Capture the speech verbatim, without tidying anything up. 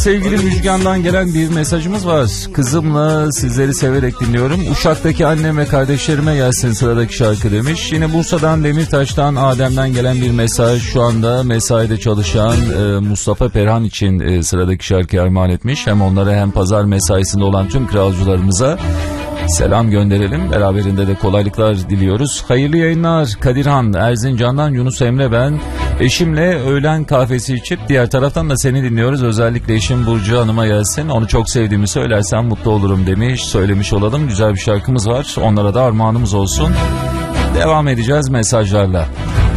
Sevgili Müjgan'dan gelen bir mesajımız var. Kızımla sizleri severek dinliyorum. Uşak'taki annem ve kardeşlerime gelsin sıradaki şarkı demiş. Yine Bursa'dan, Demirtaş'tan, Adem'den gelen bir mesaj. Şu anda mesaide çalışan e, Mustafa Perhan için e, sıradaki şarkıyı armağan etmiş. Hem onlara hem pazar mesaisinde olan tüm kralcılarımıza selam gönderelim. Beraberinde de kolaylıklar diliyoruz. Hayırlı yayınlar. Kadirhan, Erzincan'dan Yunus Emre ben. Eşimle öğlen kahvesi içip diğer taraftan da seni dinliyoruz. Özellikle eşim Burcu Hanım'a gelsin. Onu çok sevdiğimi söylersen mutlu olurum demiş. Söylemiş olalım. Güzel bir şarkımız var. Onlara da armağanımız olsun. Devam edeceğiz mesajlarla.